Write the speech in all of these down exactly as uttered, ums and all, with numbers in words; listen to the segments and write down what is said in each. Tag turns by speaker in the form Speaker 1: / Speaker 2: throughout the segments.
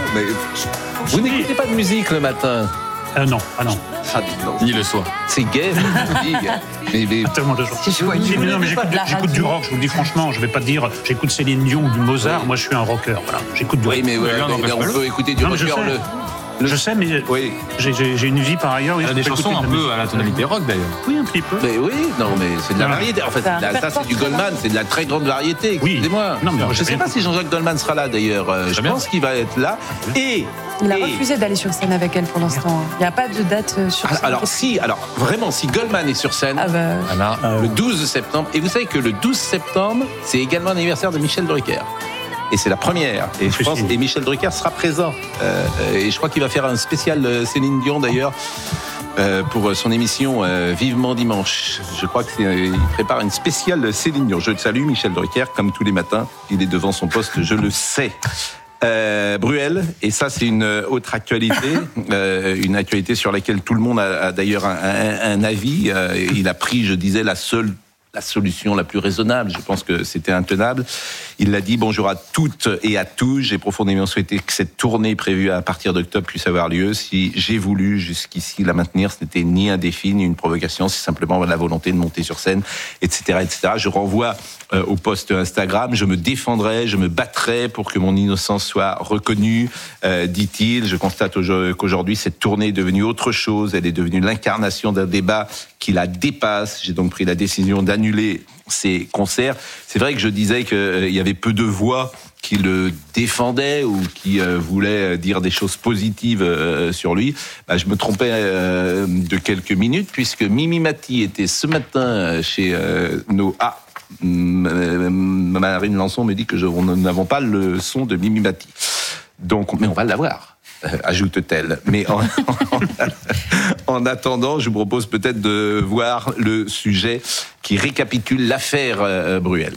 Speaker 1: mais vous n'écoutez pas de musique le matin?
Speaker 2: Euh, non, ah non.
Speaker 1: Ah, non.
Speaker 3: Ni le soir.
Speaker 1: C'est gay, mais, mais...
Speaker 2: Ah, tellement de gens.
Speaker 4: C'est chouette.
Speaker 2: Mais non, mais j'écoute, j'écoute du rock, je vous le dis franchement, je vais pas dire j'écoute Céline Dion ou du Mozart, oui. Moi je suis un rocker, voilà. J'écoute du
Speaker 1: oui,
Speaker 2: rock.
Speaker 1: mais, ouais,
Speaker 3: oui,
Speaker 1: mais, mais on peut écouter du
Speaker 2: non,
Speaker 1: rocker.
Speaker 2: Je sais,
Speaker 1: le...
Speaker 2: je sais mais
Speaker 1: oui.
Speaker 2: j'ai, j'ai, j'ai une vie par ailleurs. Oui,
Speaker 3: il y a des chansons un peu à la tonalité rock d'ailleurs.
Speaker 2: Oui, un petit peu.
Speaker 1: Mais oui, non, mais c'est de la
Speaker 2: non.
Speaker 1: variété. En fait, ça, ça c'est du Goldman, c'est de la très grande variété. Excusez-moi.
Speaker 2: Oui. Non, mais
Speaker 1: je ne sais pas si Jean-Jacques Goldman sera là d'ailleurs. Je
Speaker 3: bien.
Speaker 1: pense qu'il va être là. Et
Speaker 4: il a
Speaker 1: et...
Speaker 4: refusé d'aller sur scène avec elle pour l'instant. Il n'y a pas de date sur scène.
Speaker 1: Alors, alors si, alors vraiment, si Goldman est sur scène,
Speaker 4: ah bah...
Speaker 1: alors, le douze septembre, et vous savez que le douze septembre, c'est également l'anniversaire de Michel Drucker. Et c'est la première. Et je pense et Michel Drucker sera présent. Euh, et je crois qu'il va faire un spécial Céline Dion d'ailleurs euh, pour son émission euh, Vivement Dimanche. Je crois qu'il euh, prépare une spéciale Céline Dion. Je le salue, Michel Drucker, comme tous les matins. Il est devant son poste, je le sais. Euh, Bruel, et ça c'est une autre actualité, euh, une actualité sur laquelle tout le monde a, a d'ailleurs un, un, un avis. Euh, il a pris, je disais, la seule la solution la plus raisonnable. Je pense que c'était intenable. Il l'a dit, bonjour à toutes et à tous. J'ai profondément souhaité que cette tournée prévue à partir d'octobre puisse avoir lieu. Si j'ai voulu jusqu'ici la maintenir, ce n'était ni un défi, ni une provocation. C'est simplement la volonté de monter sur scène, et cetera, et cetera. Je renvoie euh, au post Instagram. Je me défendrai, je me battrai pour que mon innocence soit reconnue, euh, dit-il. Je constate qu'aujourd'hui, cette tournée est devenue autre chose. Elle est devenue l'incarnation d'un débat qui la dépasse. J'ai donc pris la décision d'annuler ces concerts. C'est vrai que je disais qu'il euh, y avait peu de voix qui le défendaient ou qui euh, voulaient dire des choses positives euh, sur lui. Bah, je me trompais euh, de quelques minutes puisque Mimi Mati était ce matin chez euh, nos... Ah, Marine Lançon me dit que je, nous n'avons pas le son de Mimi Mati. Donc, mais on va l'avoir. Euh, ajoute-t-elle. Mais en, en, en attendant, je vous propose peut-être de voir le sujet qui récapitule l'affaire euh, Bruel.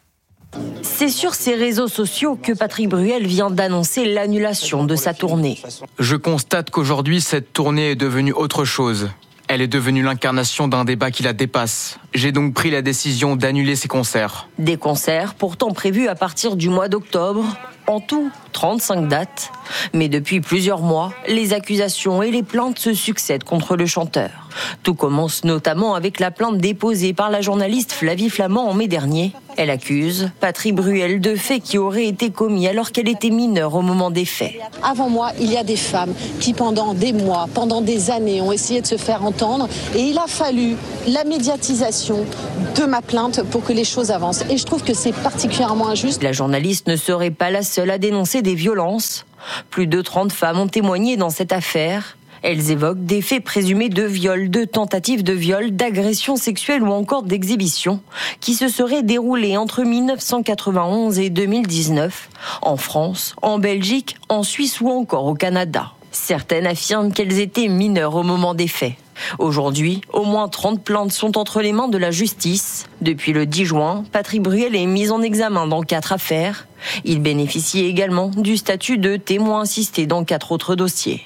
Speaker 5: C'est sur ses réseaux sociaux que Patrick Bruel vient d'annoncer l'annulation de sa tournée.
Speaker 6: Je constate qu'aujourd'hui, cette tournée est devenue autre chose. Elle est devenue l'incarnation d'un débat qui la dépasse. J'ai donc pris la décision d'annuler ces concerts.
Speaker 5: Des concerts pourtant prévus à partir du mois d'octobre. En tout, trente-cinq dates. Mais depuis plusieurs mois, les accusations et les plaintes se succèdent contre le chanteur. Tout commence notamment avec la plainte déposée par la journaliste Flavie Flament en mai dernier. Elle accuse Patrick Bruel de faits qui auraient été commis alors qu'elle était mineure au moment des faits.
Speaker 7: Avant moi, il y a des femmes qui pendant des mois, pendant des années ont essayé de se faire entendre et il a fallu la médiatisation de ma plainte pour que les choses avancent. Et je trouve que c'est particulièrement injuste.
Speaker 5: La journaliste ne serait pas la seule à dénoncer des violences. Plus de trente femmes ont témoigné dans cette affaire. Elles évoquent des faits présumés de viol, de tentatives de viol, d'agression sexuelle ou encore d'exhibition qui se seraient déroulés entre dix-neuf cent quatre-vingt-onze et deux mille dix-neuf en France, en Belgique, en Suisse ou encore au Canada. Certaines affirment qu'elles étaient mineures au moment des faits. Aujourd'hui, au moins trente plaintes sont entre les mains de la justice. Depuis le dix juin, Patrick Bruel est mis en examen dans quatre affaires. Il bénéficie également du statut de témoin assisté dans quatre autres dossiers.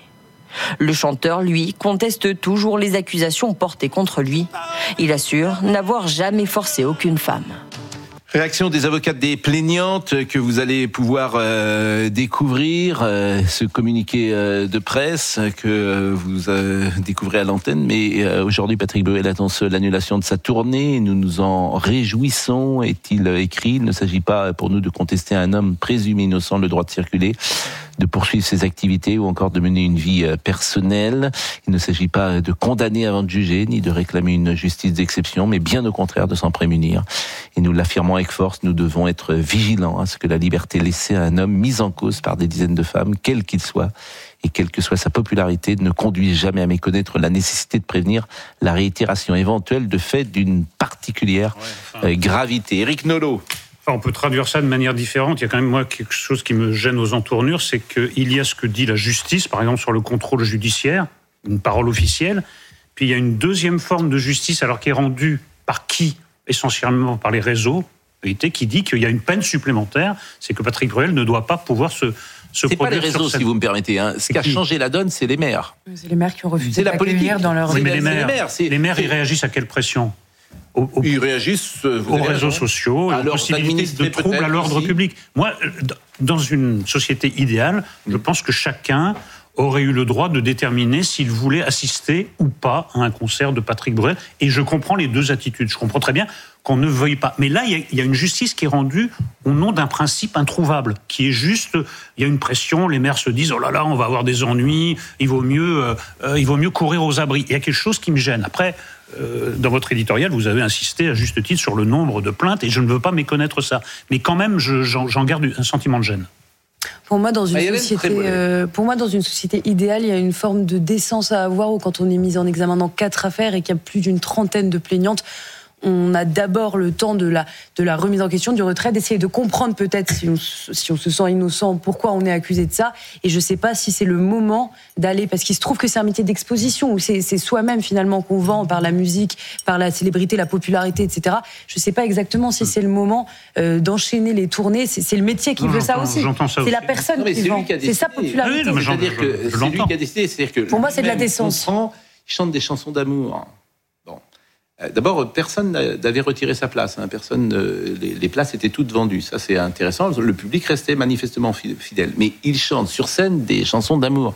Speaker 5: Le chanteur, lui, conteste toujours les accusations portées contre lui. Il assure n'avoir jamais forcé aucune femme.
Speaker 1: Réaction des avocates des plaignantes que vous allez pouvoir euh, découvrir, euh, ce communiqué euh, de presse que euh, vous euh, découvrez à l'antenne. Mais euh, aujourd'hui, Patrick Bruel annonce l'annulation de sa tournée. Nous nous en réjouissons, est-il écrit. Il ne s'agit pas pour nous de contester à un homme présumé innocent le droit de circuler, de poursuivre ses activités ou encore de mener une vie personnelle. Il ne s'agit pas de condamner avant de juger, ni de réclamer une justice d'exception, mais bien au contraire de s'en prémunir. Et nous l'affirmons avec force, nous devons être vigilants à ce que la liberté laissée à un homme mis en cause par des dizaines de femmes, quel qu'il soit, et quelle que soit sa popularité, ne conduise jamais à méconnaître la nécessité de prévenir la réitération éventuelle de faits d'une particulière ouais, enfin... gravité. Éric Nolot.
Speaker 2: Enfin, on peut traduire ça de manière différente. Il y a quand même, moi, quelque chose qui me gêne aux entournures, c'est qu'il y a ce que dit la justice, par exemple, sur le contrôle judiciaire, une parole officielle, puis il y a une deuxième forme de justice, alors qui est rendue par qui ? Essentiellement par les réseaux, qui dit qu'il y a une peine supplémentaire, c'est que Patrick Bruel ne doit pas pouvoir se, se
Speaker 1: c'est
Speaker 2: produire. C'est
Speaker 1: pas les réseaux,
Speaker 2: cette...
Speaker 1: si vous me permettez. Hein. Ce qui a changé la donne, c'est les maires.
Speaker 4: C'est les maires qui ont refusé
Speaker 1: c'est la politique
Speaker 4: dans leur...
Speaker 2: Oui, mais les maires,
Speaker 1: les maires, c'est...
Speaker 2: les maires
Speaker 1: c'est...
Speaker 2: ils réagissent à quelle pression ? Au, au,
Speaker 1: ils réagissent
Speaker 2: aux réseaux sociaux, à aux possibilités de troubles à l'ordre
Speaker 1: aussi.
Speaker 2: public. Moi, dans une société idéale, je pense que chacun aurait eu le droit de déterminer s'il voulait assister ou pas à un concert de Patrick Bruel. Et je comprends les deux attitudes. Je comprends très bien qu'on ne veuille pas. Mais là, il y, y a une justice qui est rendue au nom d'un principe introuvable, qui est juste, il y a une pression, les maires se disent « Oh là là, on va avoir des ennuis, il vaut mieux, euh, il vaut mieux courir aux abris ». Il y a quelque chose qui me gêne. Après, euh, dans votre éditorial, vous avez insisté à juste titre sur le nombre de plaintes, et je ne veux pas méconnaître ça. Mais quand même, je, j'en, j'en garde un sentiment de gêne.
Speaker 4: Pour moi, dans une
Speaker 1: ah,
Speaker 4: société, euh, pour moi, dans une société idéale, il y a une forme de décence à avoir où, quand on est mis en examen dans quatre affaires et qu'il y a plus d'une trentaine de plaignantes, on a d'abord le temps de la, de la remise en question, du retrait, d'essayer de comprendre peut-être si on, si on se sent innocent, pourquoi on est accusé de ça. Et je ne sais pas si c'est le moment d'aller, parce qu'il se trouve que c'est un métier d'exposition où c'est, c'est soi-même finalement qu'on vend par la musique, par la célébrité, la popularité, et cetera. Je ne sais pas exactement si c'est le moment euh, d'enchaîner les tournées. C'est, c'est le métier qui non, veut ça aussi.
Speaker 2: J'entends ça
Speaker 4: c'est
Speaker 2: aussi.
Speaker 4: la personne
Speaker 1: non,
Speaker 4: qui vend. Qui c'est sa popularité.
Speaker 2: Oui,
Speaker 1: c'est-à-dire que je, je c'est lui qui a décidé. C'est-à-dire que
Speaker 4: pour moi, c'est de la décence.
Speaker 1: Comprend, il chante des chansons d'amour. D'abord, personne n'avait retiré sa place. Hein. Personne, euh, les, les places étaient toutes vendues. Ça, c'est intéressant. Le public restait manifestement fidèle. Mais il chante sur scène des chansons d'amour.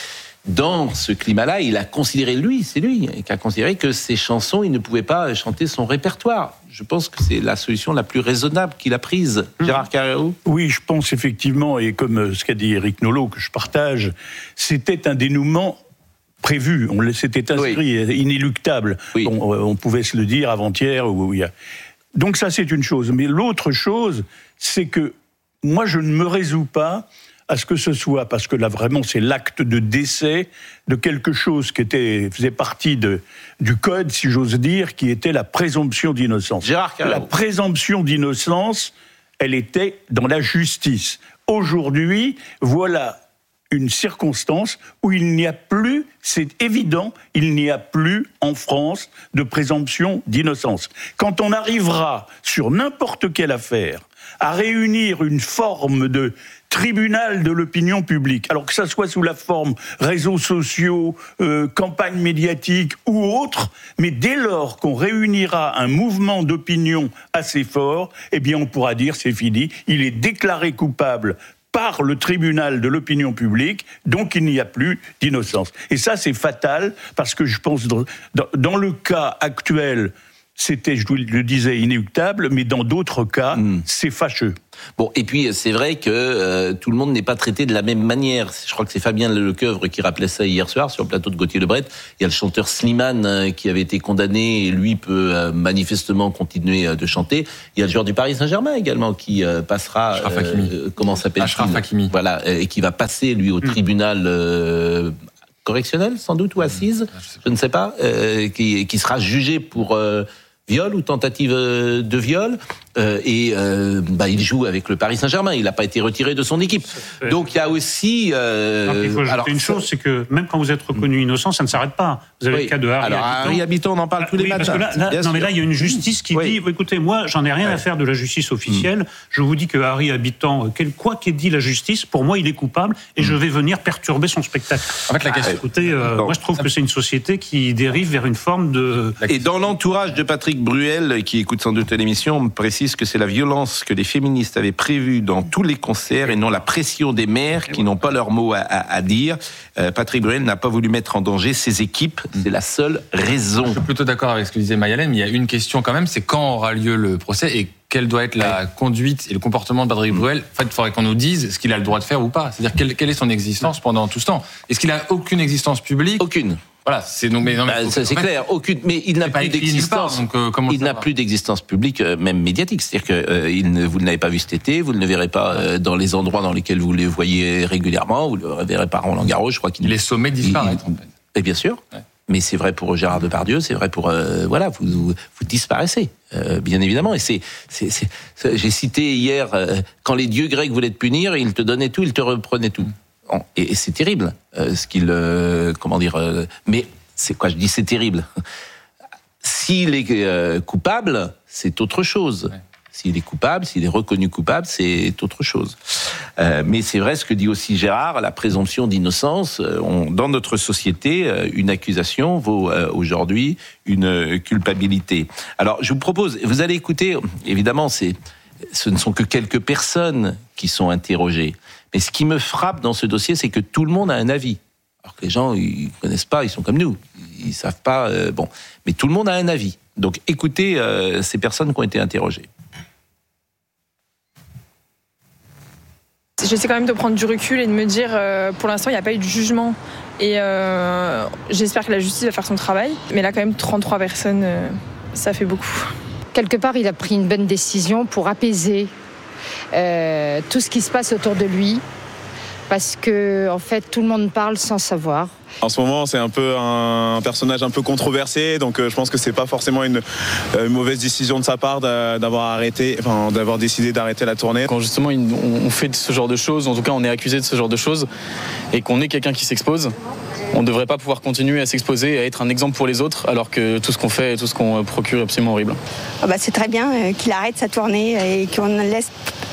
Speaker 1: Dans ce climat-là, il a considéré, lui, c'est lui, qui a considéré que ces chansons, il ne pouvait pas chanter son répertoire. Je pense que c'est la solution la plus raisonnable qu'il a prise. Mmh. Gérard Carrérou ?
Speaker 8: Oui, je pense effectivement, et comme ce qu'a dit Éric Nolot, que je partage, c'était un dénouement prévu, on, c'était inscrit, oui. inéluctable. Oui. On, on pouvait se le dire avant-hier. Où, où il y a... Donc ça, c'est une chose. Mais l'autre chose, c'est que moi, je ne me résous pas à ce que ce soit, parce que là, vraiment, c'est l'acte de décès de quelque chose qui était, faisait partie de, du code, si j'ose dire, qui était la présomption d'innocence.
Speaker 1: Gérard Carrérou.
Speaker 8: La présomption d'innocence, elle était dans la justice. Aujourd'hui, voilà une circonstance où il n'y a plus, c'est évident, il n'y a plus en France de présomption d'innocence. Quand on arrivera sur n'importe quelle affaire à réunir une forme de tribunal de l'opinion publique, alors que ça soit sous la forme réseaux sociaux, euh, campagne médiatique ou autre, mais dès lors qu'on réunira un mouvement d'opinion assez fort, eh bien on pourra dire c'est fini, il est déclaré coupable par le tribunal de l'opinion publique, donc il n'y a plus d'innocence. Et ça, c'est fatal, parce que je pense, dans, dans, dans le cas actuel, c'était, je vous le disais, inéluctable, mais dans d'autres cas, mmh. c'est fâcheux.
Speaker 1: Bon, et puis c'est vrai que euh, tout le monde n'est pas traité de la même manière. Je crois que c'est Fabien Lecoeuvre qui rappelait ça hier soir sur le plateau de Gauthier Lebret. Il y a le chanteur Slimane euh, qui avait été condamné et lui peut euh, manifestement continuer euh, de chanter. Il y a le joueur du Paris Saint-Germain également qui euh, passera. Euh, comment s'appelle-t-il ?
Speaker 3: Achraf Hakimi.
Speaker 1: Voilà, euh, et qui va passer lui au mmh. tribunal. Euh, correctionnel sans doute ou assise, mmh, je, je ne sais pas, euh, qui, qui sera jugé pour euh, viol ou tentative de viol, euh, et euh, bah, il joue avec le Paris Saint-Germain, il n'a pas été retiré de son équipe. Donc il y a aussi... Euh,
Speaker 2: non, il faut ajouter alors, une chose, c'est que même quand vous êtes reconnu innocent, ça ne s'arrête pas. Vous avez oui. le cas de Harry
Speaker 1: alors,
Speaker 2: Habitant.
Speaker 1: Harry Habitant, on en parle ah, tous les oui, matins.
Speaker 2: Là, là, non mais là, il y a une justice qui oui. dit, écoutez, moi, j'en ai rien ouais. à faire de la justice officielle, mmh. je vous dis que Harry Habitant, quel, quoi qu'ait dit la justice, pour moi, il est coupable, et mmh. je vais venir perturber son spectacle. En fait, la question... Ah, écoutez, euh, moi je trouve que c'est une société qui dérive vers une forme de...
Speaker 1: Et dans l'entourage de Patrick Bruel, qui écoute sans doute l'émission, on me précise que c'est la violence que les féministes avaient prévue dans tous les concerts et non la pression des maires qui n'ont pas leur mot à, à, à dire. Euh, Patrick Bruel n'a pas voulu mettre en danger ses équipes, c'est la seule raison.
Speaker 3: Je suis plutôt d'accord avec ce que disait Mayalène, mais il y a une question quand même, c'est quand aura lieu le procès et quelle doit être la conduite et le comportement de Patrick Bruel. En fait, il faudrait qu'on nous dise ce qu'il a le droit de faire ou pas. C'est-à-dire quelle, quelle est son existence pendant tout ce temps. Est-ce qu'il a aucune existence publique ?
Speaker 1: Aucune.
Speaker 3: Voilà, c'est non mais, non, mais
Speaker 1: bah, ça, c'est clair, aucune. Mais il n'a plus d'existence. Part, donc, euh, il n'a va plus d'existence publique, euh, même médiatique. C'est-à-dire que euh, il ne, vous ne l'avez pas vu cet été, vous ne le verrez pas euh, dans les endroits dans lesquels vous le voyez régulièrement. Vous le verrez pas à Roland-Garros, je crois qu'il.
Speaker 3: Les sommets disparaissent.
Speaker 1: Il, en fait. Et bien sûr. Ouais. Mais c'est vrai pour Gérard Depardieu, c'est vrai pour euh, voilà, vous, vous, vous disparaissez, euh, bien évidemment. Et c'est, c'est, c'est, c'est j'ai cité hier euh, quand les dieux grecs voulaient te punir, ils te donnaient tout, ils te reprenaient tout. Bon, et, et c'est terrible, euh, ce qu'il, euh, comment dire, euh, mais c'est quoi, je dis c'est terrible. S'il est euh, coupable, c'est autre chose. Ouais. S'il est coupable, s'il est reconnu coupable, c'est autre chose. Euh, mais c'est vrai ce que dit aussi Gérard, la présomption d'innocence. On, dans notre société, une accusation vaut euh, aujourd'hui une culpabilité. Alors, je vous propose, vous allez écouter, évidemment, c'est ce ne sont que quelques personnes qui sont interrogées. Mais ce qui me frappe dans ce dossier, c'est que tout le monde a un avis. Alors que les gens, ils connaissent pas, ils sont comme nous. Ils savent pas, euh, bon. Mais tout le monde a un avis. Donc écoutez euh, ces personnes qui ont été interrogées.
Speaker 9: J'essaie quand même de prendre du recul et de me dire, euh, pour l'instant, il n'y a pas eu de jugement. Et euh, j'espère que la justice va faire son travail. Mais là, quand même, trente-trois personnes, euh, ça fait beaucoup.
Speaker 10: Quelque part, il a pris une bonne décision pour apaiser euh, tout ce qui se passe autour de lui. Parce que, en fait, tout le monde parle sans savoir.
Speaker 11: En ce moment, c'est un peu un personnage un peu controversé, donc je pense que c'est pas forcément une, une mauvaise décision de sa part d'avoir arrêté, enfin d'avoir décidé d'arrêter la tournée.
Speaker 12: Quand justement on fait ce genre de choses, en tout cas on est accusé de ce genre de choses, et qu'on est quelqu'un qui s'expose, on ne devrait pas pouvoir continuer à s'exposer et à être un exemple pour les autres, alors que tout ce qu'on fait et tout ce qu'on procure est absolument horrible.
Speaker 13: Oh bah c'est très bien qu'il arrête sa tournée et qu'on laisse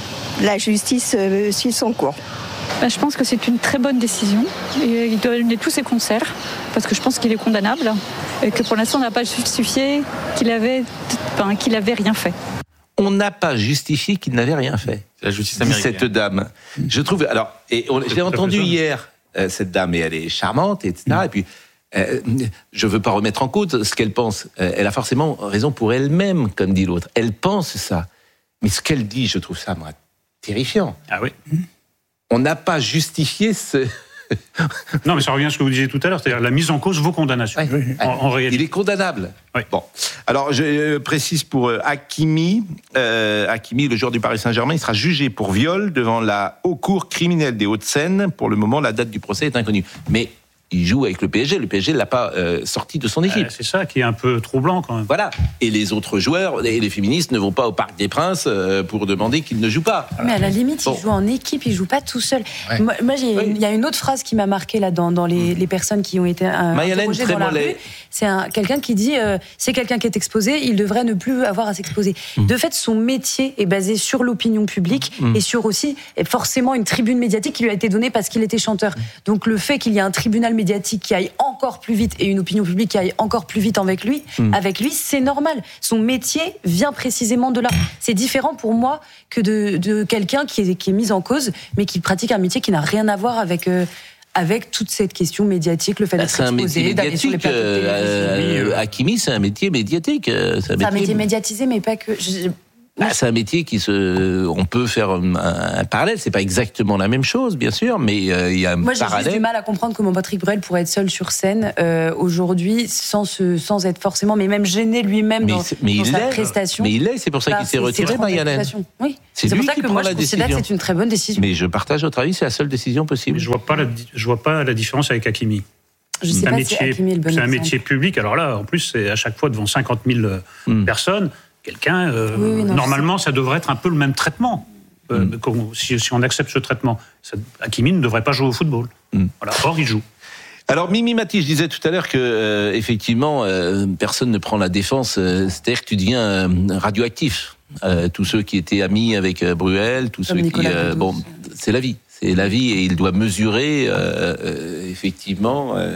Speaker 13: la justice suivre son cours.
Speaker 14: Je pense que c'est une très bonne décision. Et il doit donner tous ses concerts, parce que je pense qu'il est condamnable et que pour l'instant on n'a pas justifié qu'il avait, enfin, qu'il avait rien fait.
Speaker 1: On n'a pas justifié qu'il n'avait rien fait.
Speaker 3: C'est la justice américaine.
Speaker 1: Cette dame. Je trouve. Alors, et on, je l'ai entendu hier, euh, cette dame, et elle est charmante, et cetera. Mm. Et puis, euh, je veux pas remettre en cause ce qu'elle pense. Euh, elle a forcément raison pour elle-même, comme dit l'autre. Elle pense ça. Mais ce qu'elle dit, je trouve ça, moi, terrifiant.
Speaker 2: Ah oui.
Speaker 1: Mm. On n'a pas justifié ce...
Speaker 2: Non, mais ça revient à ce que vous disiez tout à l'heure, c'est-à-dire la mise en cause vos condamnations.
Speaker 1: Oui.
Speaker 2: En, en réalité.
Speaker 1: Il est condamnable.
Speaker 2: Oui.
Speaker 1: Bon. Alors, je précise pour Hakimi, euh, Hakimi, le joueur du Paris Saint-Germain, il sera jugé pour viol devant la Haute Cour criminelle des Hauts-de-Seine. Pour le moment, la date du procès est inconnue. Mais il joue avec le P S G. Le P S G ne l'a pas euh, sorti de son équipe.
Speaker 2: Euh, c'est ça qui est un peu troublant quand même.
Speaker 1: Voilà. Et les autres joueurs et les féministes ne vont pas au Parc des Princes euh, pour demander qu'il ne joue pas.
Speaker 4: Mais à la limite,
Speaker 1: bon.
Speaker 4: il joue en équipe, il joue pas tout seul.
Speaker 1: Ouais.
Speaker 4: Moi, moi il
Speaker 1: oui.
Speaker 4: y a une autre phrase qui m'a marquée là dans, dans les, les personnes qui ont été euh, interrogées dans la rue. C'est un, quelqu'un qui dit euh, c'est quelqu'un qui est exposé, il devrait ne plus avoir à s'exposer. Mmh. De fait, son métier est basé sur l'opinion publique mmh. et sur aussi et forcément une tribune médiatique qui lui a été donnée parce qu'il était chanteur. Mmh. Donc le fait qu'il y ait un tribunal médiatique qui aille encore plus vite et une opinion publique qui aille encore plus vite avec lui, mmh. avec lui, c'est normal. Son métier vient précisément de là. C'est différent pour moi que de, de quelqu'un qui est, qui est mis en cause, mais qui pratique un métier qui n'a rien à voir avec... Euh, avec toute cette question médiatique, le fait d'être
Speaker 1: bah,
Speaker 4: exposé, d'aller sur les plateaux de télévision.
Speaker 1: Euh, Hakimi, c'est un métier médiatique. C'est un,
Speaker 4: c'est
Speaker 1: métier...
Speaker 4: un métier médiatisé, mais pas que... Je...
Speaker 1: Bah, c'est un métier qui se, on peut faire un, un parallèle. C'est pas exactement la même chose, bien sûr, mais euh, il y a un
Speaker 4: Moi,
Speaker 1: parallèle.
Speaker 4: Moi, j'ai juste du mal à comprendre comment Patrick Bruel pourrait être seul sur scène euh, aujourd'hui, sans se, sans être forcément, mais même gêné lui-même dans,
Speaker 1: mais
Speaker 4: dans
Speaker 1: il
Speaker 4: sa
Speaker 1: est,
Speaker 4: prestation.
Speaker 1: Mais il est, c'est pour ça bah, qu'il s'est retiré, Marie-Hélène.
Speaker 4: Oui,
Speaker 1: c'est,
Speaker 4: c'est
Speaker 1: lui
Speaker 4: pour ça
Speaker 1: qui
Speaker 4: que
Speaker 1: prend
Speaker 4: moi,
Speaker 1: la
Speaker 4: je considère
Speaker 1: décision.
Speaker 4: que c'est une très bonne décision.
Speaker 1: Mais je partage votre avis, c'est la seule décision possible.
Speaker 2: Je vois pas la, je vois pas la différence avec Hakimi.
Speaker 4: Je sais
Speaker 2: c'est
Speaker 4: pas
Speaker 2: un
Speaker 4: métier,
Speaker 2: métier,
Speaker 4: si Hakimi est le bon
Speaker 2: c'est un
Speaker 4: exemple.
Speaker 2: métier public. Alors là, en plus, c'est à chaque fois devant cinquante mille mm. personnes. Quelqu'un, euh, oui, oui, non, normalement, ça devrait être un peu le même traitement. Euh, mm. si, si on accepte ce traitement, ça, Hakimi ne devrait pas jouer au football. Mm. Voilà. Or, il joue.
Speaker 1: Alors, Mimi Mati, je disais tout à l'heure que, euh, effectivement, euh, personne ne prend la défense. Euh, c'est-à-dire que tu deviens euh, radioactif. Euh, tous ceux qui étaient amis avec euh, Bruel, tous Comme ceux Nicolas qui... Euh, bon, c'est la vie. C'est la vie et il doit mesurer, euh, euh, effectivement, euh,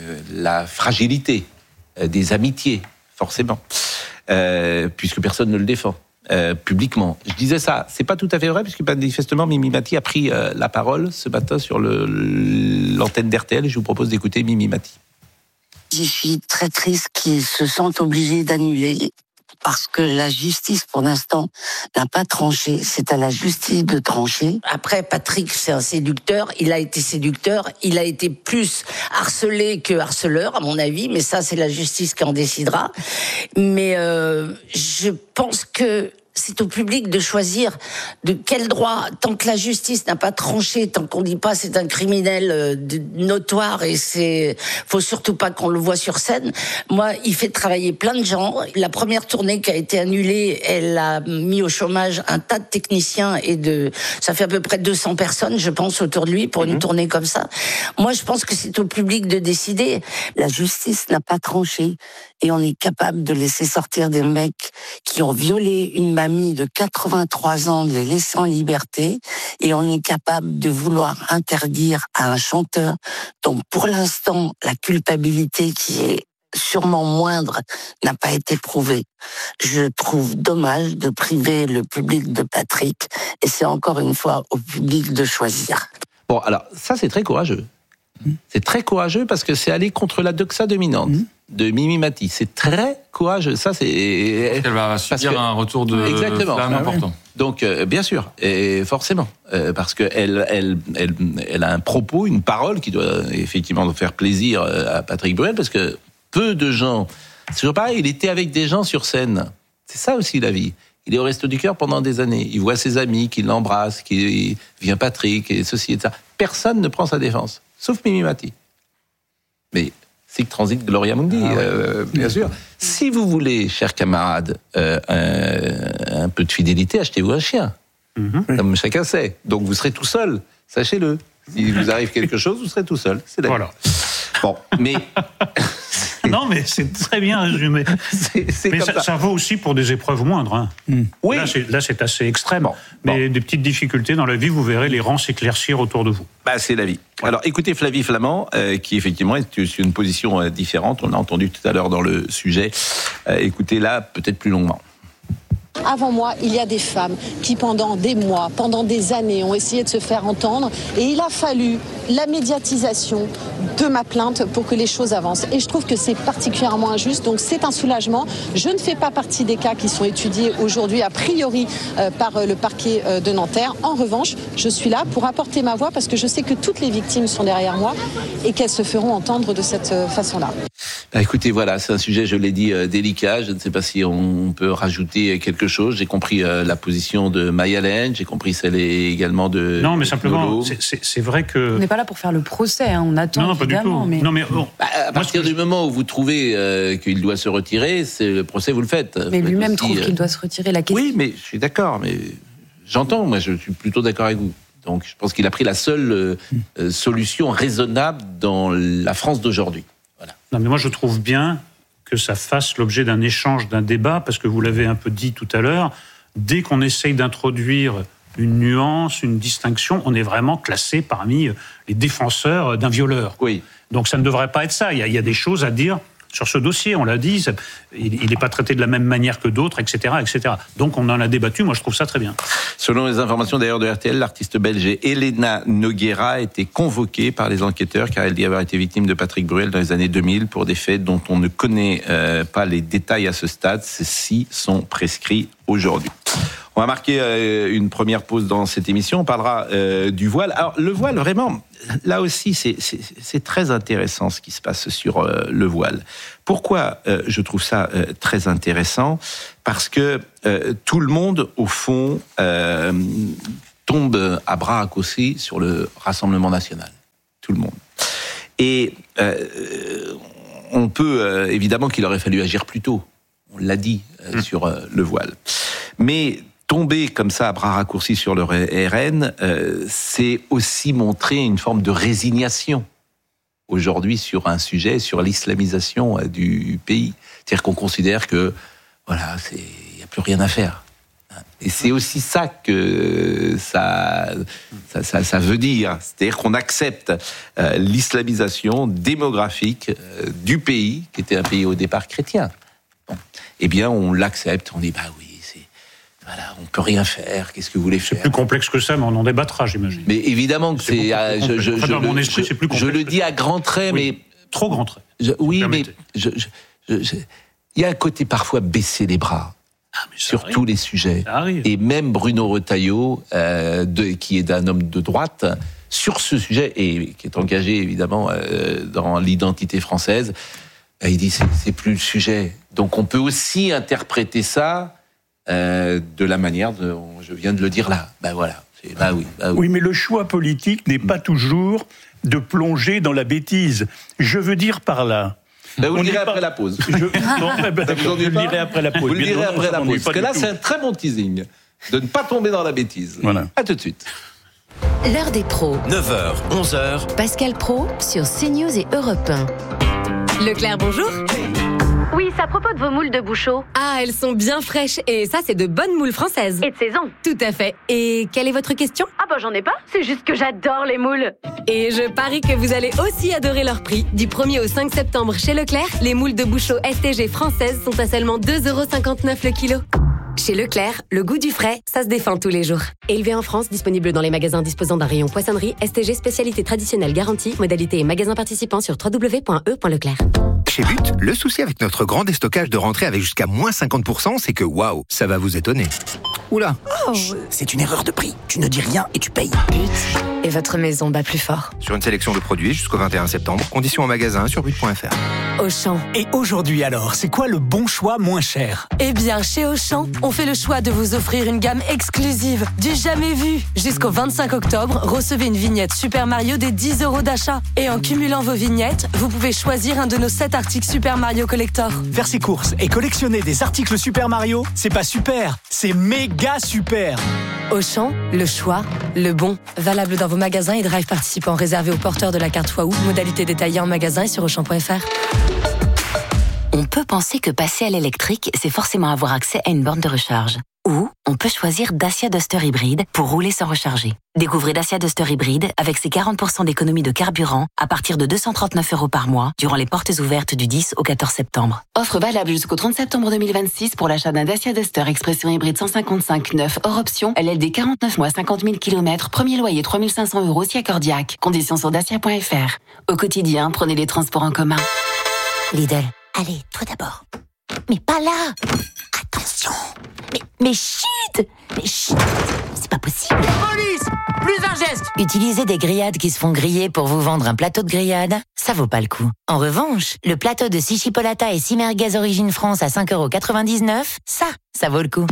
Speaker 1: la fragilité euh, des amitiés, forcément. Euh, puisque personne ne le défend euh, publiquement. Je disais ça, c'est pas tout à fait vrai, puisque manifestement Mimi Mati a pris euh, la parole ce matin sur le, l'antenne d'R T L, et je vous propose d'écouter Mimi Mati.
Speaker 15: Je suis très triste qu'ils se sentent obligés d'annuler, parce que la justice, pour l'instant, n'a pas tranché. C'est à la justice de trancher.
Speaker 16: Après, Patrick, c'est un séducteur. Il a été séducteur. Il a été plus harcelé que harceleur, à mon avis. Mais ça, c'est la justice qui en décidera. Mais euh, je pense que c'est au public de choisir de quel droit, tant que la justice n'a pas tranché, tant qu'on dit pas c'est un criminel notoire et c'est, faut surtout pas qu'on le voit sur scène. Moi, il fait travailler plein de gens. La première tournée qui a été annulée, elle a mis au chômage un tas de techniciens et de, ça fait à peu près deux cents personnes, je pense, autour de lui pour une mmh. tournée comme ça. Moi, je pense que c'est au public de décider.
Speaker 15: La justice n'a pas tranché et on est capable de laisser sortir des mecs qui ont violé une mamie de quatre-vingt-trois ans, de les laisser en liberté, et on est capable de vouloir interdire à un chanteur, dont pour l'instant la culpabilité qui est sûrement moindre, n'a pas été prouvé. Je trouve dommage de priver le public de Patrick, et c'est encore une fois au public de choisir.
Speaker 1: Bon, alors, ça, c'est très courageux. Mmh. C'est très courageux parce que c'est aller contre la doxa dominante mmh. de Mimi Mati. C'est très courageux. Ça, c'est...
Speaker 3: Elle va subir que... un retour de
Speaker 1: Exactement.
Speaker 3: flamme important.
Speaker 1: Donc, euh, bien sûr, et forcément, euh, parce qu'elle elle, elle, elle a un propos, une parole qui doit effectivement faire plaisir à Patrick Bruel, parce que peu de gens... C'est toujours pareil, il était avec des gens sur scène. C'est ça aussi la vie. Il est au Resto du Cœur pendant des années. Il voit ses amis qui l'embrassent, qui vient Patrick, et ceci et ça. Personne ne prend sa défense, sauf Mimi Mati. Mais Sic transit Gloria Mundi, ah ouais. euh, bien sûr. Si vous voulez, chers camarades, euh, un, un peu de fidélité, achetez-vous un chien. Mm-hmm. Comme chacun sait. Donc vous serez tout seul, sachez-le. Si vous arrive quelque chose, vous serez tout seul. C'est la
Speaker 2: voilà.
Speaker 1: Vie. Bon, mais...
Speaker 2: Non, mais c'est très bien résumé.
Speaker 1: c'est, c'est
Speaker 2: mais ça,
Speaker 1: ça.
Speaker 2: ça vaut aussi pour des épreuves moindres. Hein.
Speaker 1: Mm. Oui.
Speaker 2: Là, c'est, là, c'est assez extrême.
Speaker 1: Bon,
Speaker 2: mais
Speaker 1: bon.
Speaker 2: des petites difficultés dans la vie, vous verrez les rangs s'éclaircir autour de vous.
Speaker 1: Bah, c'est la vie. Alors, écoutez Flavie Flament, euh, qui effectivement est sur une position euh, différente. On l'a entendu tout à l'heure dans le sujet. Euh, écoutez-la peut-être plus longuement.
Speaker 7: Avant moi, il y a des femmes qui, pendant des mois, pendant des années, ont essayé de se faire entendre. Et il a fallu la médiatisation de ma plainte pour que les choses avancent. Et je trouve que c'est particulièrement injuste. Donc c'est un soulagement. Je ne fais pas partie des cas qui sont étudiés aujourd'hui, a priori, euh, par euh, le parquet euh, de Nanterre. En revanche, je suis là pour apporter ma voix parce que je sais que toutes les victimes sont derrière moi et qu'elles se feront entendre de cette euh, façon-là.
Speaker 1: Bah, écoutez, voilà, c'est un sujet, je l'ai dit, euh, délicat. Je ne sais pas si on peut rajouter quelque chose. J'ai compris euh, la position de Mayalène, j'ai compris celle également de...
Speaker 2: Non, mais simplement, c'est, c'est, c'est vrai que...
Speaker 4: On n'est pas là pour faire le procès, hein, on attend.
Speaker 2: Non, non, pas du tout.
Speaker 4: Mais...
Speaker 2: Non, mais bon,
Speaker 1: bah, à partir du moment où vous trouvez euh, qu'il doit se retirer, c'est le procès, vous le faites.
Speaker 4: Mais
Speaker 1: vous
Speaker 4: lui-même
Speaker 1: aussi,
Speaker 4: trouve
Speaker 1: euh...
Speaker 4: qu'il doit se retirer. La question...
Speaker 1: Oui, mais je suis d'accord, mais j'entends, moi je suis plutôt d'accord avec vous. Donc je pense qu'il a pris la seule euh, solution raisonnable dans la France d'aujourd'hui. Voilà.
Speaker 2: Non, mais moi je trouve bien que ça fasse l'objet d'un échange, d'un débat, parce que vous l'avez un peu dit tout à l'heure, dès qu'on essaye d'introduire une nuance, une distinction, on est vraiment classé parmi les défenseurs d'un violeur.
Speaker 1: Oui.
Speaker 2: Donc ça ne devrait pas être ça. Il y a, il y a des choses à dire sur ce dossier, on l'a dit, ça, il n'est pas traité de la même manière que d'autres, et cetera, et cetera. Donc on en a débattu, moi je trouve ça très bien.
Speaker 1: Selon les informations d'ailleurs de R T L, l'artiste belge Elena Nogueira a été convoquée par les enquêteurs car elle dit avoir été victime de Patrick Bruel dans les années deux mille pour des faits dont on ne connaît euh, pas les détails à ce stade. Ceux-ci sont prescrits aujourd'hui. On va marquer euh, une première pause dans cette émission. On parlera euh, du voile. Alors, le voile, vraiment, là aussi, c'est, c'est, c'est très intéressant ce qui se passe sur euh, le voile. Pourquoi euh, je trouve ça euh, très intéressant ? Parce que euh, tout le monde, au fond, euh, tombe à bras raccourcis sur le Rassemblement national. Tout le monde. Et euh, on peut, euh, évidemment, qu'il aurait fallu agir plus tôt. On l'a dit euh, mmh. sur euh, le voile. Mais tomber comme ça à bras raccourcis sur le R N, euh, c'est aussi montrer une forme de résignation aujourd'hui sur un sujet, sur l'islamisation euh, du pays. C'est-à-dire qu'on considère que voilà, c'est il n'y a plus rien à faire. Et c'est aussi ça que ça, ça, ça, ça veut dire. C'est-à-dire qu'on accepte euh, l'islamisation démographique euh, du pays, qui était un pays au départ chrétien. Bon. Eh bien, on l'accepte, on dit bah oui. Voilà, on peut rien faire. Qu'est-ce que vous voulez faire ?
Speaker 2: C'est plus complexe que ça, mais on en débattra, j'imagine.
Speaker 1: Mais évidemment que c'est. c'est euh, je, je, je,
Speaker 2: dans
Speaker 1: le,
Speaker 2: mon esprit,
Speaker 1: je,
Speaker 2: c'est plus complexe.
Speaker 1: Je le dis à grands traits,
Speaker 2: oui,
Speaker 1: mais
Speaker 2: trop grands traits.
Speaker 1: Je, oui, mais je, je, je, je, il y a un côté parfois baisser les bras
Speaker 2: ah,
Speaker 1: sur
Speaker 2: arrive.
Speaker 1: tous les sujets. Et même Bruno Retailleau, euh, de, qui est un homme de droite, sur ce sujet et qui est engagé évidemment euh, dans l'identité française, euh, il dit c'est, c'est plus le sujet. Donc on peut aussi interpréter ça. Euh, de la manière dont je viens de le dire là. Ben voilà. C'est, bah oui, bah oui.
Speaker 8: Oui, mais le choix politique n'est pas toujours de plonger dans la bêtise. Je veux dire par là.
Speaker 1: Ben vous le direz après pas... la pause. Je,
Speaker 8: non, ben, ben, je le dirai après la pause.
Speaker 1: Vous le direz
Speaker 8: non,
Speaker 1: après la pause. Parce que là,
Speaker 8: tout.
Speaker 1: c'est un très bon teasing. De ne pas tomber dans la bêtise.
Speaker 8: Voilà.
Speaker 1: À tout de suite.
Speaker 17: L'heure des pros.
Speaker 18: neuf heures, onze heures.
Speaker 17: Pascal Praud sur CNews et Europe un. Leclerc, bonjour. Oui, c'est à propos de vos moules de Bouchot.
Speaker 18: Ah, elles sont bien fraîches. Et ça, c'est de bonnes moules françaises.
Speaker 17: Et de saison.
Speaker 18: Tout à fait. Et quelle est votre question?
Speaker 17: Ah bah j'en ai pas, c'est juste que j'adore les moules.
Speaker 18: Et je parie que vous allez aussi adorer leur prix. Du premier au cinq septembre chez Leclerc, les moules de Bouchot S T G françaises sont à seulement deux euros cinquante-neuf le kilo. Chez Leclerc, le goût du frais, ça se défend tous les jours. Élevé en France, disponible dans les magasins disposant d'un rayon poissonnerie, S T G spécialité traditionnelle garantie, modalité et magasins participants sur w w w point e point leclerc.
Speaker 19: Chez But, le souci avec notre grand déstockage de rentrée avec jusqu'à moins cinquante pour cent, c'est que waouh, ça va vous étonner. Oula,
Speaker 20: oh. C'est une erreur de prix. Tu ne dis rien et tu payes.
Speaker 18: But, et votre maison bat plus fort.
Speaker 19: Sur une sélection de produits jusqu'au vingt et un septembre, conditions en magasin sur but point f r.
Speaker 18: Auchan.
Speaker 20: Et aujourd'hui alors, c'est quoi le bon choix moins cher?
Speaker 18: Eh bien, chez Auchan, on fait le choix de vous offrir une gamme exclusive, du jamais vu. Jusqu'au vingt-cinq octobre, recevez une vignette Super Mario des dix euros d'achat. Et en cumulant vos vignettes, vous pouvez choisir un de nos sept articles Super Mario Collector.
Speaker 20: Faire ses courses et collectionner des articles Super Mario, c'est pas super, c'est méga super.
Speaker 18: Auchan, le choix, le bon. Valable dans vos magasins et drive participants réservés aux porteurs de la carte Waouh. Modalité détaillée en magasin et sur auchan point f r.
Speaker 17: On peut penser que passer à l'électrique, c'est forcément avoir accès à une borne de recharge. Ou on peut choisir Dacia Duster Hybride pour rouler sans recharger. Découvrez Dacia Duster Hybride avec ses quarante pour cent d'économie de carburant à partir de deux cent trente-neuf euros par mois durant les portes ouvertes du dix au quatorze septembre. Offre valable jusqu'au trente septembre deux mille vingt-six pour l'achat d'un Dacia Duster Expression Hybride cent cinquante-cinq neuf hors option, L L D quarante-neuf mois cinquante mille kilomètres, premier loyer trois mille cinq cents euros si accordiaque. Conditions sur dacia point f r. Au quotidien, prenez les transports en commun. Lidl.
Speaker 21: Allez, toi d'abord. Mais pas là. Attention. Mais, mais chut. Mais chut. C'est pas possible.
Speaker 20: Police. Plus un geste.
Speaker 21: Utiliser des grillades qui se font griller pour vous vendre un plateau de grillade, ça vaut pas le coup. En revanche, le plateau de six chipolata et six merguez Origine France à cinq euros quatre-vingt-dix-neuf, ça, ça vaut le coup.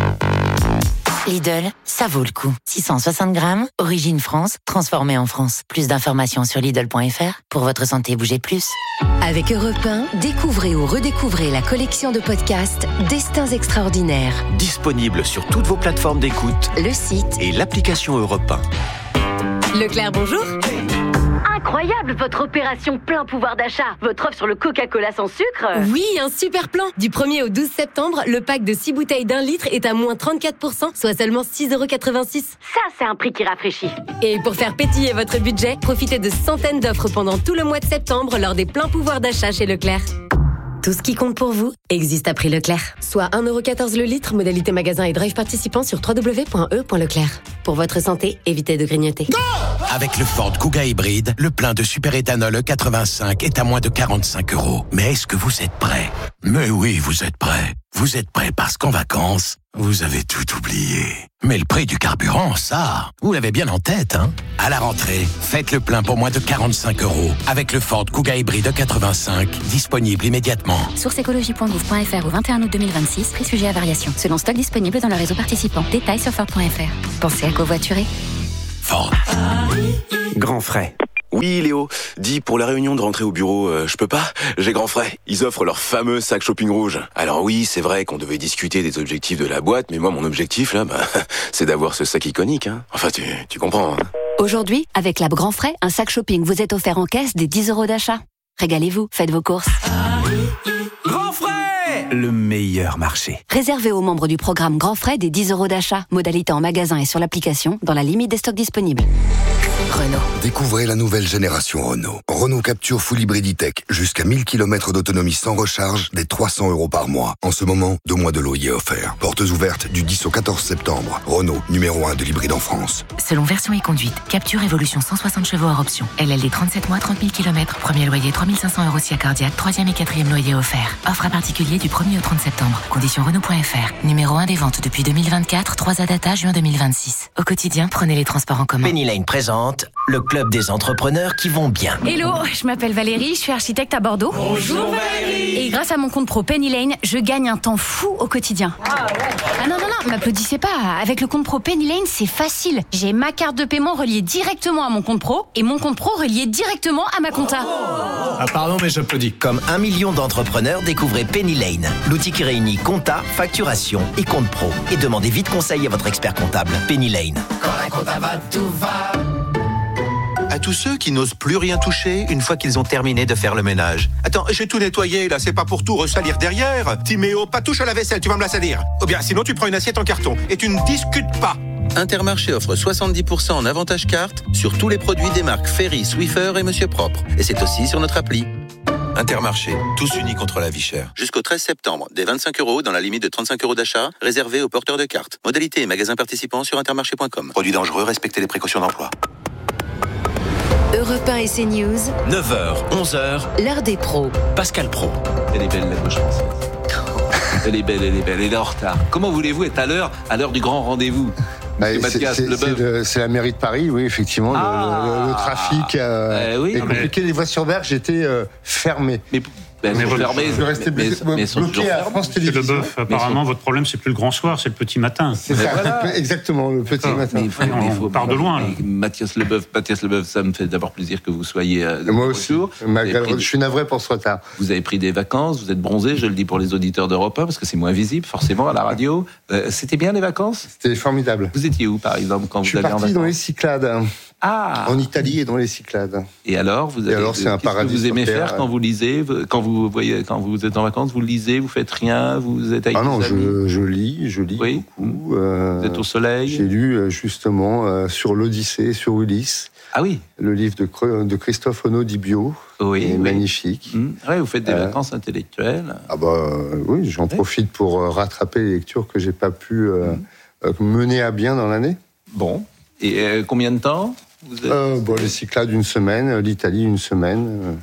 Speaker 21: Lidl, ça vaut le coup. six cent soixante grammes, Origine France, transformé en France. Plus d'informations sur Lidl point f r. Pour votre santé, bougez plus.
Speaker 17: Avec Europe un, découvrez ou redécouvrez la collection de podcasts Destins extraordinaires.
Speaker 22: Disponible sur toutes vos plateformes d'écoute,
Speaker 17: le site
Speaker 22: et l'application Europe un.
Speaker 18: Leclerc, bonjour.
Speaker 17: Incroyable votre opération plein pouvoir d'achat. Votre offre sur le Coca-Cola sans sucre.
Speaker 18: Oui, un super plan. Du premier au douze septembre, le pack de six bouteilles d'un litre est à moins trente-quatre pour cent, soit seulement six euros quatre-vingt-six.
Speaker 17: Ça, c'est un prix qui rafraîchit.
Speaker 18: Et pour faire pétiller votre budget, profitez de centaines d'offres pendant tout le mois de septembre lors des pleins pouvoirs d'achat chez Leclerc. Tout ce qui compte pour vous existe à prix Leclerc. Soit un euro quatorze le litre, modalité magasin et drive participant sur w w w point e point leclerc. Pour votre santé, évitez de grignoter.
Speaker 22: Go! Avec le Ford Kuga hybride, le plein de superéthanol E quatre-vingt-cinq est à moins de quarante-cinq euros. Mais est-ce que vous êtes prêts? Mais oui, vous êtes prêts. Vous êtes prêts parce qu'en vacances, vous avez tout oublié. Mais le prix du carburant, ça, vous l'avez bien en tête, hein? À la rentrée, faites le plein pour moins de quarante-cinq euros avec le Ford Kuga hybride E quatre-vingt-cinq, disponible immédiatement.
Speaker 17: Source écologie point gouv point f r au vingt et un août deux mille vingt-six, prix sujet à variation. Selon stock disponible dans le réseau participant. Détails sur ford point f r. Pensez à covoiturer.
Speaker 22: Ford.
Speaker 23: Grand frais. Oui, Léo. Dis, pour la réunion de rentrée au bureau, euh, je peux pas? J'ai grand frais. Ils offrent leur fameux sac shopping rouge. Alors oui, c'est vrai qu'on devait discuter des objectifs de la boîte, mais moi, mon objectif, là, bah, c'est d'avoir ce sac iconique, hein. Enfin, tu, tu comprends, hein.
Speaker 17: Aujourd'hui, avec l'app Grand Frais, un sac shopping vous est offert en caisse des dix euros d'achat. Régalez-vous, faites vos courses.
Speaker 20: Grand frais! Le meilleur marché.
Speaker 17: Réservé aux membres du programme Grand Frais des dix euros d'achat. Modalité en magasin et sur l'application, dans la limite des stocks disponibles. Renault.
Speaker 24: Découvrez la nouvelle génération Renault. Renault Capture Full Hybrid E-Tech. Jusqu'à mille kilomètres d'autonomie sans recharge, des trois cents euros par mois. En ce moment, deux mois de loyer offerts. Portes ouvertes du dix au quatorze septembre. Renault, numéro un de l'hybride en France.
Speaker 17: Selon version et conduite, Capture Evolution cent soixante chevaux hors option. L L D trente-sept mois, trente mille kilomètres. Premier loyer trois mille cinq cents euros si accordiaque. Troisième et quatrième loyer offert. Offre à particulier du premier au trente septembre. Conditions Renault point f r. Numéro un des ventes depuis deux mille vingt-quatre. trois à data juin deux mille vingt-six. Au quotidien, prenez les transports en commun.
Speaker 22: Penny Lane présente le club des entrepreneurs qui vont bien.
Speaker 25: Hello, je m'appelle Valérie, je suis architecte à Bordeaux.
Speaker 22: Bonjour Valérie.
Speaker 25: Et grâce à mon compte pro Penny Lane, je gagne un temps fou au quotidien. Ah, ouais. ah non, non, non, m'applaudissez pas. Avec le compte pro Penny Lane, c'est facile. J'ai ma carte de paiement reliée directement à mon compte pro et mon compte pro relié directement à ma compta.
Speaker 22: Oh. Ah pardon, mais j'applaudis. Comme un million d'entrepreneurs, découvrez Penny Lane. L'outil qui réunit compta, facturation et compte pro. Et demandez vite conseil à votre expert comptable. Penny Lane.
Speaker 26: Quand la compta va, tout va.
Speaker 5: à tous ceux qui n'osent plus rien toucher une fois qu'ils ont terminé de faire le ménage. Attends, j'ai tout nettoyé, là, c'est pas pour tout ressalir derrière. Timéo, pas touche à la vaisselle, tu vas me la salir. Ou bien, sinon tu prends une assiette en carton et tu ne discutes pas.
Speaker 6: Intermarché offre soixante-dix pour cent en avantage carte sur tous les produits des marques Ferry, Swiffer et Monsieur Propre. Et c'est aussi sur notre appli.
Speaker 5: Intermarché, tous unis contre la vie chère.
Speaker 6: Jusqu'au treize septembre, des vingt-cinq euros dans la limite de trente-cinq euros d'achat, réservés aux porteurs de cartes. Modalité et magasins participants sur intermarché point com.
Speaker 5: Produits dangereux, respectez les précautions d'emploi.
Speaker 18: Europe un et CNews,
Speaker 5: neuf heures, onze heures,
Speaker 18: l'heure des pros.
Speaker 5: Pascal Pro.
Speaker 1: Elle est belle, la gauche française. Elle est belle, elle est belle, elle est en retard. Comment voulez-vous être à l'heure, à l'heure du grand rendez-vous?
Speaker 9: Bah, c'est, c'est, c'est, le, c'est la mairie de Paris, oui, effectivement. Ah, le, le, le trafic euh, euh, oui, est compliqué. Mais... Les voies sur berge étaient euh, fermées.
Speaker 1: Mais, ben, mais fermées,
Speaker 9: je restais bloqué, mais, mais bloqué à France Télévisions.
Speaker 2: Le bœuf, apparemment, sont... votre problème, c'est plus le grand soir, c'est le petit matin.
Speaker 9: C'est ça, voilà. Exactement, le petit D'accord. matin.
Speaker 1: Mais il faut, mais il faut,
Speaker 2: on part de loin.
Speaker 1: Mathias Leboeuf, Mathias Leboeuf, ça me fait d'abord plaisir que vous soyez euh,
Speaker 9: Moi aussi. Malgré, je suis navré pour ce retard.
Speaker 1: Vous avez pris des vacances, vous êtes bronzé, je le dis pour les auditeurs d'Europe un, parce que c'est moins visible, forcément, à la radio. Euh, c'était bien les vacances?
Speaker 9: C'était formidable.
Speaker 1: Vous étiez où, par exemple, quand
Speaker 9: je
Speaker 1: vous allez en vacances?
Speaker 9: Je suis parti dans les Cyclades.
Speaker 1: Ah.
Speaker 9: En Italie et dans les Cyclades.
Speaker 1: Et alors, vous avez,
Speaker 9: et alors, c'est un paradis.
Speaker 1: Que vous aimez faire quand vous lisez, quand vous voyez, quand vous êtes en vacances, vous lisez, vous faites rien, vous êtes avec
Speaker 9: Ah non,
Speaker 1: des amis.
Speaker 9: je, je lis, je lis oui. beaucoup.
Speaker 1: Euh, vous êtes au soleil.
Speaker 9: J'ai lu justement euh, sur l'Odyssée, sur Ulysse.
Speaker 1: Ah oui.
Speaker 9: Le livre de, de Christophe Onod Dibio.
Speaker 1: Oui.
Speaker 9: Est
Speaker 1: oui.
Speaker 9: magnifique.
Speaker 1: Mmh. Ouais, vous faites des euh, vacances intellectuelles.
Speaker 9: Ah bah euh, oui, j'en oui. profite pour euh, rattraper les lectures que j'ai pas pu euh, mmh. euh, mener à bien dans l'année.
Speaker 1: Bon. Et euh, combien de temps? Vous êtes...
Speaker 9: euh, bon, les Cyclades une semaine, l'Italie une semaine.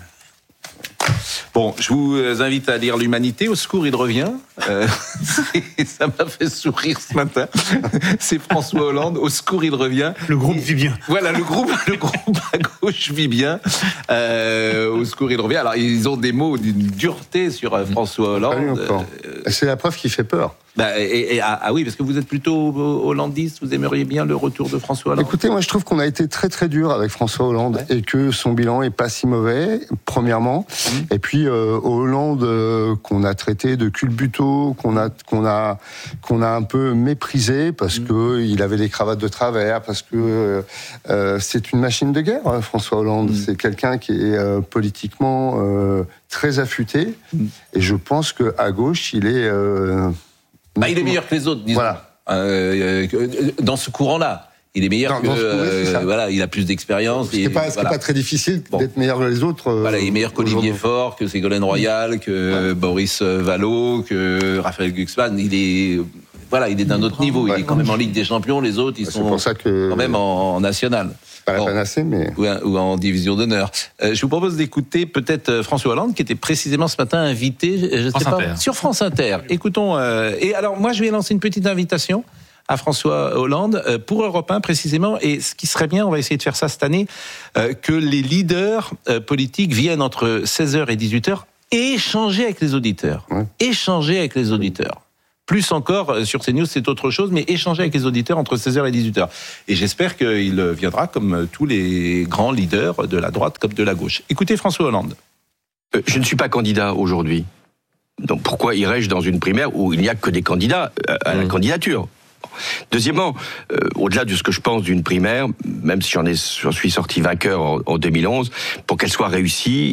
Speaker 1: Bon, je vous invite à lire l'Humanité. Au secours, il revient. Euh, ça m'a fait sourire ce matin. C'est François Hollande. Au secours, il revient.
Speaker 2: Le groupe vit bien.
Speaker 1: Voilà, le groupe, le groupe à gauche vit bien. Euh, au secours, il revient. Alors, ils ont des mots d'une dureté sur François Hollande.
Speaker 9: Euh, C'est la preuve qui fait peur.
Speaker 1: Bah, et, et, ah, ah oui, parce que vous êtes plutôt hollandiste, vous aimeriez bien le retour de François Hollande?
Speaker 9: Écoutez, moi je trouve qu'on a été très très dur avec François Hollande ouais. et que son bilan est pas si mauvais, premièrement. Mmh. Et puis euh, Hollande euh, qu'on a traité de culbuto, qu'on a qu'on a qu'on a un peu méprisé parce mmh. que il avait les cravates de travers, parce que euh, c'est une machine de guerre. Hein, François Hollande, mmh. c'est quelqu'un qui est euh, politiquement euh, très affûté. Mmh. Et je pense que à gauche, il est euh,
Speaker 1: Bah, il est meilleur que les autres, disons.
Speaker 9: Voilà.
Speaker 1: Euh, dans ce courant-là. Il est meilleur non, que... Euh, voilà, il a plus d'expérience.
Speaker 9: Ce qui n'est pas, voilà. pas très difficile bon. d'être meilleur que les autres. Euh,
Speaker 1: voilà, il est meilleur qu'Olivier Faure, que Ségolène Royal, que ouais. Boris Vallaud, que Raphaël Glucksmann. Il est... Voilà, il est d'un autre niveau. Il ouais. est quand même en Ligue des Champions. Les autres, ils
Speaker 9: ouais,
Speaker 1: sont
Speaker 9: pour ça que...
Speaker 1: quand même en, en national.
Speaker 9: Pas la panacée, mais...
Speaker 1: Ou, ou en division d'honneur. Euh, je vous propose d'écouter peut-être François Hollande, qui était précisément ce matin invité, je sais pas, sur France Inter. Écoutons. Euh, et alors, moi, je vais lancer une petite invitation à François Hollande euh, pour Europe un précisément. Et ce qui serait bien, on va essayer de faire ça cette année, euh, que les leaders euh, politiques viennent entre seize heures et dix-huit heures et échanger avec les auditeurs. Ouais. Échanger avec les auditeurs. Plus encore, sur CNews, c'est autre chose, mais échanger avec les auditeurs entre seize heures et dix-huit heures. Et j'espère qu'il viendra comme tous les grands leaders de la droite comme de la gauche. Écoutez François Hollande.
Speaker 10: Euh, je ne suis pas candidat aujourd'hui. Donc pourquoi irais-je dans une primaire où il n'y a que des candidats à la mmh. candidature ? Deuxièmement, euh, au-delà de ce que je pense d'une primaire, même si j'en, ai, j'en suis sorti vainqueur en, en deux mille onze, pour qu'elle soit réussie,